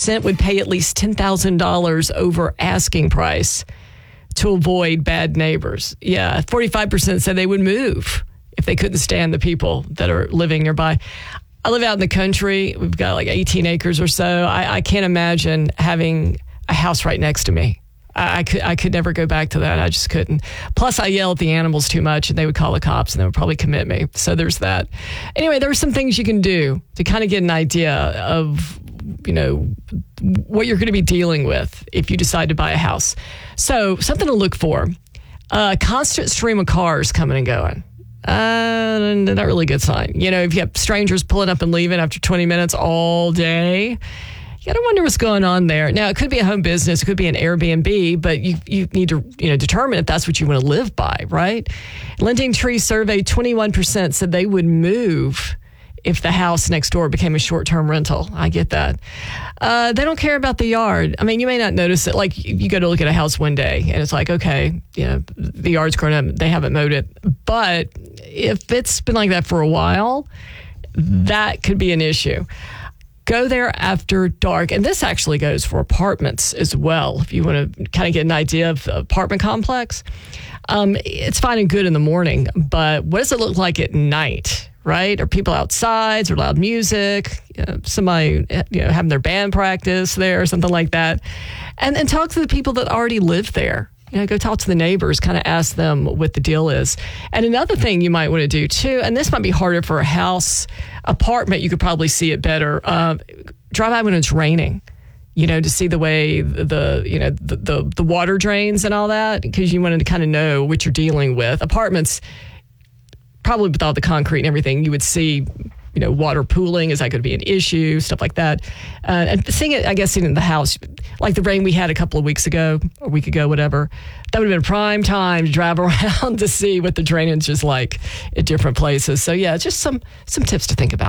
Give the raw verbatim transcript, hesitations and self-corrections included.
percent would pay at least ten thousand dollars over asking price to avoid bad neighbors. Yeah, forty-five percent said they would move if they couldn't stand the people that are living nearby. I live out in the country. We've got like eighteen acres or so. I, I can't imagine having a house right next to me. I, I could I could never go back to that. I just couldn't. Plus, I yell at the animals too much, and they would call the cops, and they would probably commit me. So there's that. Anyway, there are some things you can do to kind of get an idea of, you know, what you're going to be dealing with if you decide to buy a house. So something to look for. A constant stream of cars coming and going. Uh, not really a good sign. You know, if you have strangers pulling up and leaving after twenty minutes all day, you got to wonder what's going on there. Now, it could be a home business, it could be an Airbnb, but you you need to, you know, determine if that's what you want to live by, right? Lending Tree survey, twenty-one percent said they would move if the house next door became a short-term rental. I get that. Uh, they don't care about the yard. I mean, you may not notice it. Like, you go to look at a house one day, and it's like, okay, you know, the yard's grown up. They haven't mowed it. But if it's been like that for a while, that could be an issue. Go there after dark. And this actually goes for apartments as well. If you want to kind of get an idea of the apartment complex, um, it's fine and good in the morning. But what does it look like at night? Right? Are people outside? Is there loud music? You know, somebody, you know, having their band practice there or something like that. And and talk to the people that already live there. You know, go talk to the neighbors, kind of ask them what the deal is. And another thing you might want to do too, and this might be harder for a house, apartment, you could probably see it better. Uh, drive by when it's raining, you know, to see the way the, the you know, the, the, the water drains and all that, because you wanted to kind of know what you're dealing with. Apartments, probably with all the concrete and everything, you would see, you know, water pooling. Is that going to be an issue? Stuff like that. Uh, and seeing it, I guess, seeing it in the house, like the rain we had a couple of weeks ago, or a week ago, whatever, that would have been prime time to drive around to see what the drainage is like at different places. So, yeah, just some some tips to think about.